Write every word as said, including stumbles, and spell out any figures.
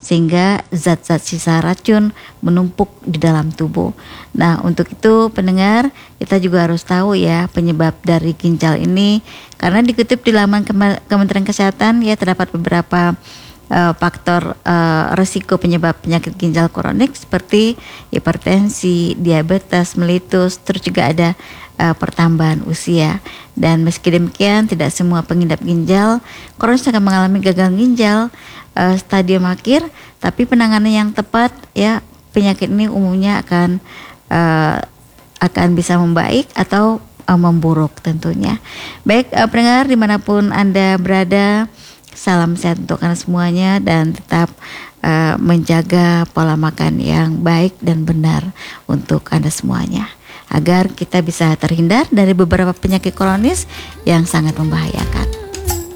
sehingga zat-zat sisa racun menumpuk di dalam tubuh. Nah, untuk itu pendengar, kita juga harus tahu ya penyebab dari ginjal ini, karena dikutip di laman Kementerian Kesehatan ya terdapat beberapa Uh, faktor uh, resiko penyebab penyakit ginjal kronik seperti hipertensi, diabetes melitus, terus juga ada uh, pertambahan usia. Dan meski demikian, tidak semua pengidap ginjal kronis akan mengalami gagal ginjal uh, stadium akhir, tapi penanganan yang tepat ya penyakit ini umumnya akan uh, akan bisa membaik atau uh, memburuk tentunya. Baik uh, pendengar dimanapun Anda berada, salam sehat untuk Anda semuanya dan tetap uh, menjaga pola makan yang baik dan benar untuk Anda semuanya agar kita bisa terhindar dari beberapa penyakit kronis yang sangat membahayakan.